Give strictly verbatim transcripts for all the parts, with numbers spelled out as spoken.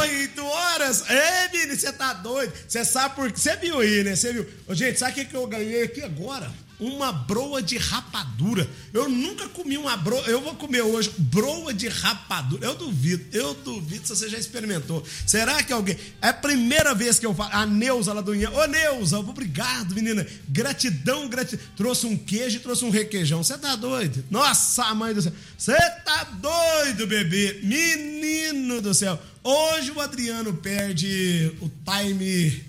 oito horas. Ei, Vini, você tá doido? Você sabe por quê? Você viu aí, né? Você viu? Ô, gente, sabe o que, que eu ganhei aqui agora? Uma broa de rapadura. Eu nunca comi uma broa. Eu vou comer hoje broa de rapadura. Eu duvido, eu duvido se você já experimentou. Será que alguém... É a primeira vez que eu falo. A Neuza lá do Inhã. Ô, Neuza, obrigado, menina. Gratidão, gratidão. Trouxe um queijo e trouxe um requeijão. Você tá doido? Nossa, mãe do céu. Você tá doido, bebê. Menino do céu. Hoje o Adriano perde o time...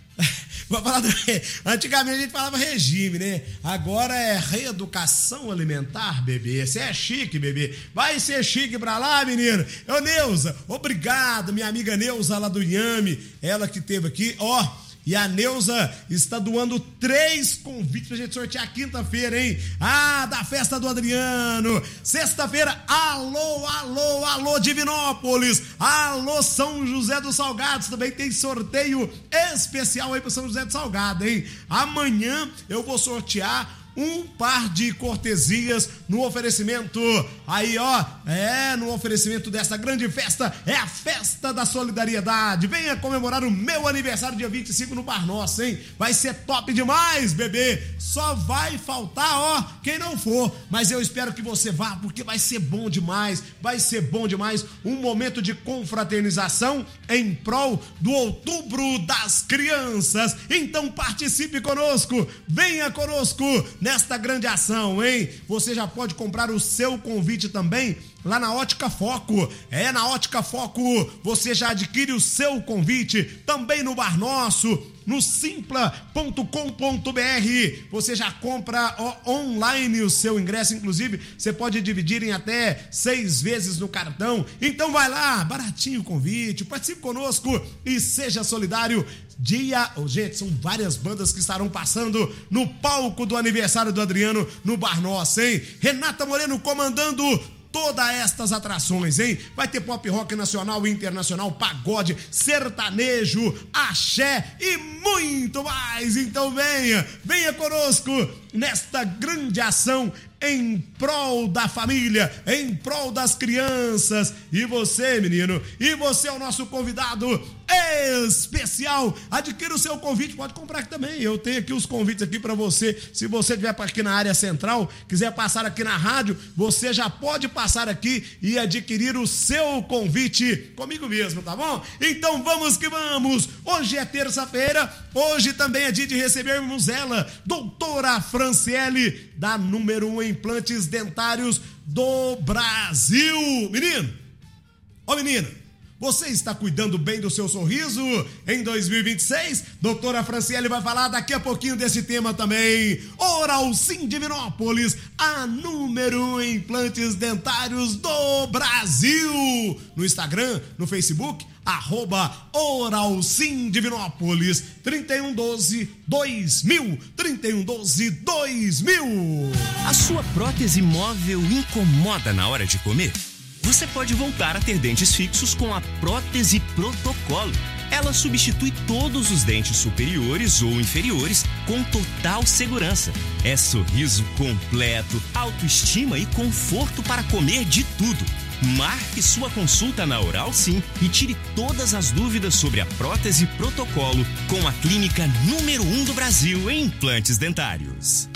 Vou falar do... Antigamente a gente falava regime, né? Agora é reeducação alimentar, bebê. Você é chique, bebê. Vai ser chique pra lá, menino. Ô, Neuza, obrigado, minha amiga Neuza lá do Inhame. Ela que esteve aqui, ó. E a Neuza está doando três convites pra gente sortear quinta-feira, hein? Ah, da festa do Adriano. Sexta-feira, alô, alô, alô, Divinópolis. Alô, São José dos Salgados. Também tem sorteio especial aí pro São José dos Salgados, hein? Amanhã eu vou sortear um par de cortesias no oferecimento, aí ó, é, no oferecimento dessa grande festa, é a Festa da Solidariedade. Venha comemorar o meu aniversário dia vinte e cinco no Bar Nosso, hein? Vai ser top demais, bebê. Só vai faltar, ó, quem não for, mas eu espero que você vá, porque vai ser bom demais, vai ser bom demais, um momento de confraternização em prol do Outubro das Crianças. Então participe conosco, venha conosco nesta grande ação, hein? Você já pode comprar o seu convite também lá na Ótica Foco. É, na Ótica Foco você já adquire o seu convite também no Bar Nosso, no simpla ponto com ponto br. Você já compra ó, online o seu ingresso, inclusive você pode dividir em até seis vezes no cartão. Então vai lá, baratinho o convite, participe conosco e seja solidário. Dia, oh, gente, são várias bandas que estarão passando no palco do aniversário do Adriano no Bar Nosso, hein? Renata Moreno comandando todas estas atrações, hein? Vai ter pop rock nacional e internacional, pagode, sertanejo, axé e muito mais. Então venha, venha conosco nesta grande ação em prol da família, em prol das crianças. E você, menino, e você é o nosso convidado especial. Adquira o seu convite, pode comprar aqui também. Eu tenho aqui os convites aqui para você. Se você estiver aqui na área central, quiser passar aqui na rádio, você já pode passar aqui e adquirir o seu convite comigo mesmo, tá bom? Então vamos que vamos. Hoje é terça-feira, hoje também é dia de recebermos ela, doutora Franciele, da número um implantes dentários do Brasil. Menino, ó menino, você está cuidando bem do seu sorriso em dois mil e vinte e seis? Doutora Franciele vai falar daqui a pouquinho desse tema também. Oral Sim Divinópolis, a número um em implantes dentários do Brasil. No Instagram, no Facebook, arroba Oral Sim Divinópolis, trinta e um doze, dois mil, trinta e um doze, dois mil. A sua prótese móvel incomoda na hora de comer? Você pode voltar a ter dentes fixos com a prótese Protocolo. Ela substitui todos os dentes superiores ou inferiores com total segurança. É sorriso completo, autoestima e conforto para comer de tudo. Marque sua consulta na Oral Sim e tire todas as dúvidas sobre a prótese Protocolo com a clínica número um do Brasil em implantes dentários.